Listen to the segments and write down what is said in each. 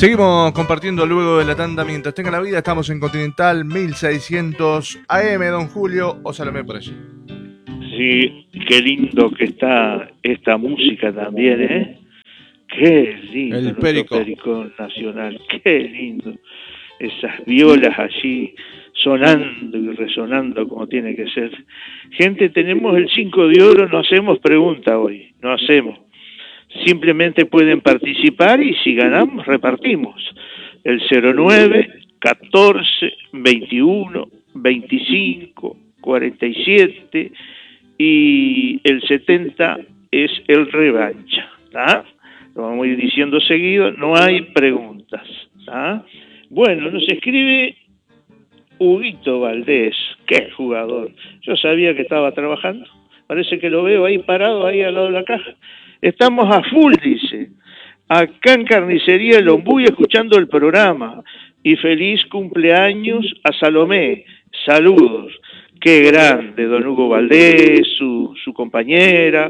Seguimos compartiendo luego de la tanda mientras tenga la vida. Estamos en Continental 1600 AM, don Julio, o Salomé por allí. Sí, qué lindo que está esta música también, ¿eh? Qué lindo. El Perico. Pericón Nacional, qué lindo. Esas violas allí sonando y resonando como tiene que ser. Gente, tenemos el 5 de oro, no hacemos pregunta hoy, no hacemos. Simplemente pueden participar y si ganamos, repartimos. El 09, 14, 21, 25, 47 y el 70 es el revancha. ¿Tá? Lo vamos a ir diciendo seguido, no hay preguntas. ¿Tá? Bueno, nos escribe Huguito Valdés, qué jugador. Yo sabía que estaba trabajando, parece que lo veo ahí parado, ahí al lado de la caja. Estamos a full, dice, acá en Carnicería El Ombuy escuchando el programa. Y feliz cumpleaños a Salomé. Saludos. Qué grande, don Hugo Valdés, su compañera.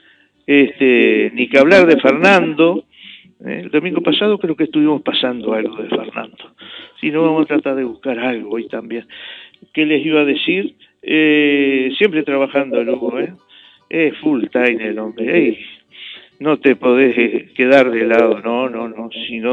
Ni que hablar de Fernando. El domingo pasado creo que estuvimos pasando algo de Fernando. Si no, vamos a tratar de buscar algo hoy también. ¿Qué les iba a decir? Siempre trabajando el Hugo, Es full time el hombre. Ey, no te podés quedar de lado, no.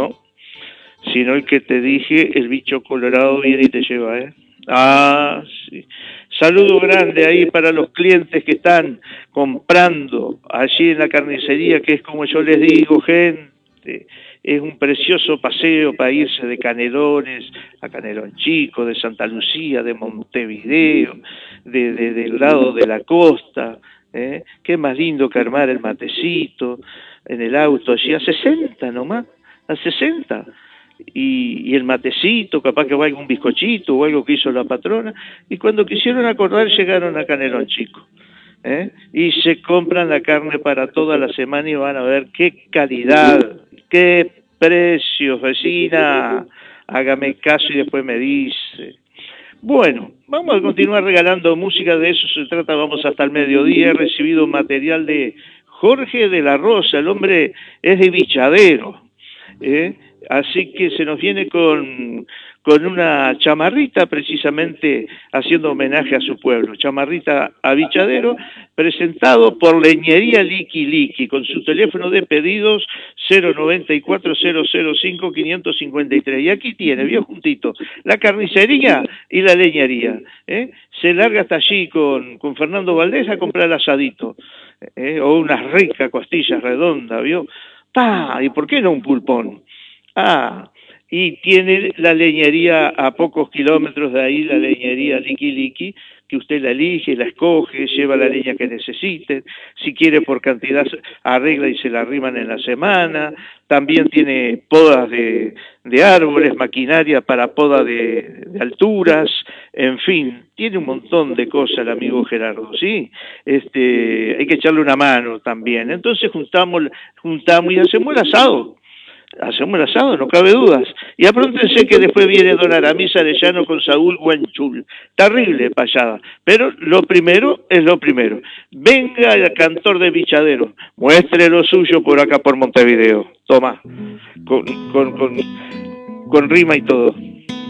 Sino el que te dije, el bicho colorado viene y te lleva, Ah, sí. Saludo grande ahí para los clientes que están comprando allí en la carnicería, que es como yo les digo, gente, es un precioso paseo para irse de Canelones a Canelón Chico, de Santa Lucía, de Montevideo, del lado de la costa. Qué más lindo que armar el matecito en el auto allí a 60 nomás, a 60, y el matecito, capaz que va algún bizcochito o algo que hizo la patrona, y cuando quisieron acordar llegaron a Canelón Chico, y se compran la carne para toda la semana y van a ver qué calidad, qué precios, vecina, hágame caso y después me dice. Bueno, vamos a continuar regalando música, de eso se trata, vamos hasta el mediodía. He recibido material de Jorge de la Rosa, el hombre es de Vichadero, así que se nos viene con una chamarrita precisamente haciendo homenaje a su pueblo, chamarrita a Vichadero, presentado por Leñería Liqui Liqui, con su teléfono de pedidos 094-005-553. Y aquí tiene, bien juntito, la carnicería y la leñería. Se larga hasta allí con Fernando Valdés a comprar asadito, o unas ricas costillas redondas, ¿vio? ¡Pah! ¿Y por qué no un pulpón? Y tiene la leñería a pocos kilómetros de ahí, la leñería Liqui Liqui, que usted la elige, la escoge, lleva la leña que necesite, si quiere por cantidad arregla y se la arriman en la semana. También tiene podas de árboles, maquinaria para poda de alturas, en fin, tiene un montón de cosas el amigo Gerardo, ¿sí? Hay que echarle una mano también. Entonces juntamos y hacemos el asado, no cabe dudas. Y apróntense que después viene don Aramis Arellano con Saúl Guanchul. Terrible payada. Pero lo primero es lo primero. Venga el cantor de Vichadero, muestre lo suyo por acá por Montevideo. Toma, con rima y todo.